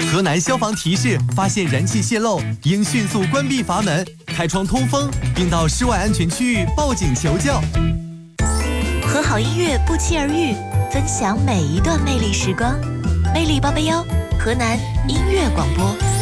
河南消防提示：发现燃气泄漏，应迅速关闭阀门，开窗通风，并到室外安全区域报警求救。 和好音乐不期而遇，分享每一段魅力时光。魅力881，河南音乐广播。